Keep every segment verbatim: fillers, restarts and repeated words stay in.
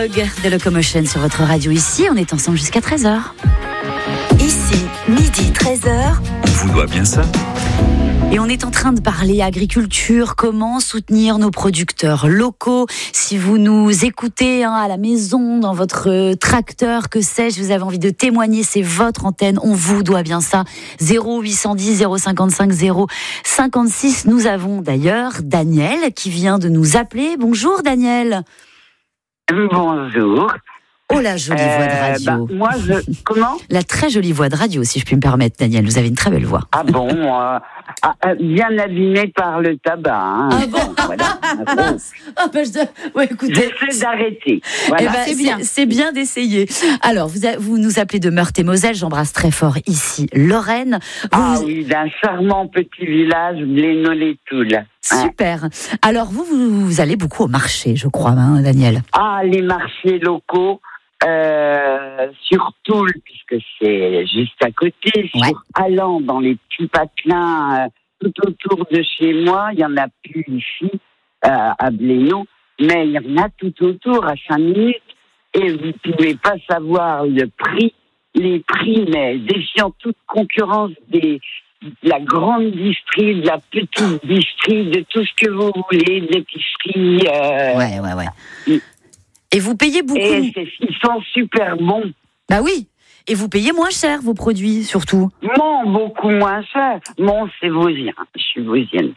Dog de Locomotion sur votre radio ici. On est ensemble jusqu'à treize heures. Ici, midi treize heures. On vous doit bien ça. Et on est en train de parler agriculture, comment soutenir nos producteurs locaux. Si vous nous écoutez hein, à la maison, dans votre tracteur, que sais-je, vous avez envie de témoigner, c'est votre antenne, on vous doit bien ça. zéro huit cent dix zéro cinquante-cinq zéro cinquante-six. Nous avons d'ailleurs Daniel qui vient de nous appeler. Bonjour Daniel. Bonjour. Oh la jolie euh, voix de radio. Bah, moi, je... Comment ? La très jolie voix de radio, si je puis me permettre, Daniel. Vous avez une très belle voix. Ah bon euh, ah, Bien abîmée par le tabac. Hein. Ah bon voilà. Ah bon. Ah bah, je... ouais, écoutez. J'essaie d'arrêter. Voilà. Eh ben, c'est bien, c'est bien d'essayer. Alors, vous, a, vous nous appelez de Meurthe-et-Moselle. J'embrasse très fort ici Lorraine. Vous, ah vous... oui, d'un charmant petit village, Blénod-les-Toules. Super. Alors, vous, vous, vous allez beaucoup au marché, je crois, hein, Daniel. Ah, les marchés locaux. Euh, sur Toul, puisque c'est juste à côté, ouais. Sur Allan, dans les petits patelins, euh, tout autour de chez moi, il y en a plus ici, euh, à Blénod, mais il y en a tout autour, à cinq minutes, et vous ne pouvez pas savoir le prix, les prix, mais défiant toute concurrence des, de la grande distrie, de la petite distrie, de tout ce que vous voulez, de l'épicerie. Euh, ouais, ouais, ouais. Et vous payez beaucoup. Et ils sont super bons. Bah oui. Et vous payez moins cher vos produits, surtout. Non, beaucoup moins cher. Mon, c'est vosgien. Je suis vosgienne.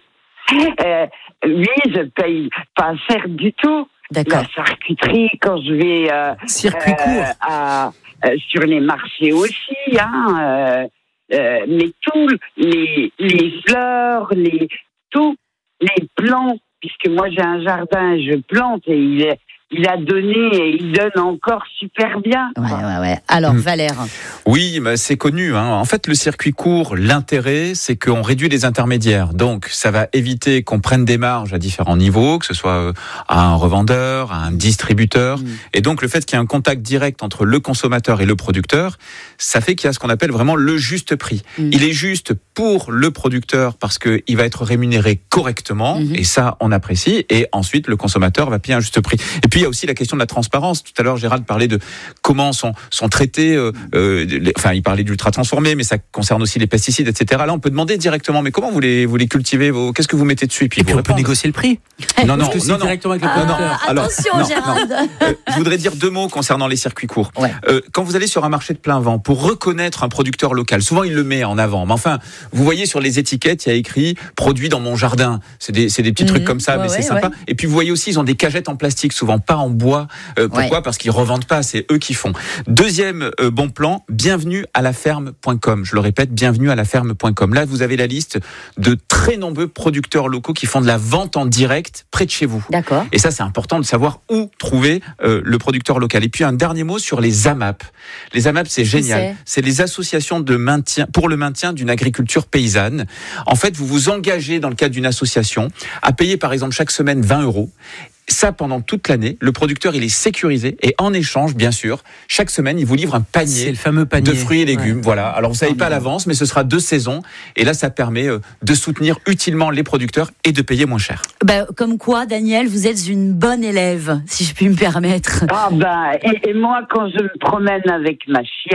euh, oui, je paye pas cher du tout. D'accord. La charcuterie, quand je vais euh, circuit court euh, à, euh, sur les marchés aussi, hein. Euh, euh, mais tout, les les fleurs, les tout, les plants, puisque moi j'ai un jardin, je plante et il est Il a donné et il donne encore super bien. Ouais, ouais, ouais. Alors, Valère. Oui, bah, c'est connu. Hein. En fait, le circuit court, l'intérêt, c'est qu'on réduit les intermédiaires. Donc, ça va éviter qu'on prenne des marges à différents niveaux, que ce soit à un revendeur, à un distributeur. Mmh. Et donc, le fait qu'il y ait un contact direct entre le consommateur et le producteur, ça fait qu'il y a ce qu'on appelle vraiment le juste prix. Mmh. Il est juste pour le producteur parce qu'il va être rémunéré correctement. Mmh. Et ça, on apprécie. Et ensuite, le consommateur va payer un juste prix. Et puis, il y a aussi la question de la transparence. Tout à l'heure, Gérald parlait de comment sont, sont traités, euh, euh, les, enfin, il parlait d'ultra transformés, mais ça concerne aussi les pesticides, et cetera. Là, on peut demander directement, mais comment vous les, vous les cultivez, vos, qu'est-ce que vous mettez dessus? Et puis, et puis on peut négocier le prix. Non, non, Parce que c'est non, non. directement avec le ah, producteur. Alors, attention, non, Gérald. non. Euh, je voudrais dire deux mots concernant les circuits courts. Ouais. Euh, quand vous allez sur un marché de plein vent, pour reconnaître un producteur local, souvent il le met en avant. Mais enfin, vous voyez sur les étiquettes, il y a écrit « produit dans mon jardin ». C'est des, c'est des petits mmh, trucs comme ça, ouais, mais ouais, c'est sympa. Ouais. Et puis vous voyez aussi, ils ont des cagettes en plastique, souvent pas en bois. Euh, pourquoi ? Ouais. Parce qu'ils revendent pas, c'est eux qui font. Deuxième euh, bon plan, bienvenue à la ferme point com. Je le répète, bienvenue à la ferme point com. Là, vous avez la liste de très nombreux producteurs locaux qui font de la vente en direct près de chez vous. D'accord. Et ça, c'est important de savoir où trouver euh, le producteur local. Et puis un dernier mot sur les A M A P. Les A M A P, c'est génial. C'est, c'est les associations de maintien pour le maintien d'une agriculture paysanne. En fait, vous vous engagez dans le cadre d'une association à payer par exemple chaque semaine vingt euros. Ça, pendant toute l'année, le producteur, il est sécurisé et en échange, bien sûr, chaque semaine, il vous livre un panier, c'est le fameux panier de fruits et légumes. Ouais. Voilà. Alors, vous savez pas à l'avance, mais ce sera deux saisons. Et là, ça permet de soutenir utilement les producteurs et de payer moins cher. Bah, comme quoi, Daniel, vous êtes une bonne élève, si je puis me permettre. Ah ben, et, et moi, quand je me promène avec ma chienne,